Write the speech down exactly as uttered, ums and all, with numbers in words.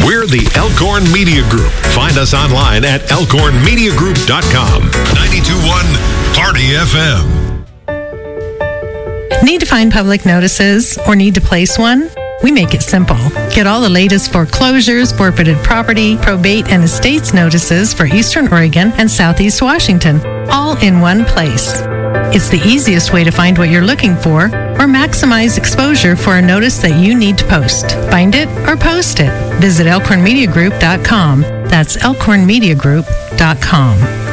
We're the Elkhorn Media Group. Find us online at elkhorn media group dot com. ninety-two point one Party F M. Need to find public notices or need to place one? We make it simple. Get all the latest foreclosures, forfeited property, probate, and estates notices for Eastern Oregon and Southeast Washington, all in one place. It's the easiest way to find what you're looking for or maximize exposure for a notice that you need to post. Find it or post it. Visit elkhorn media group dot com. That's elkhorn media group dot com.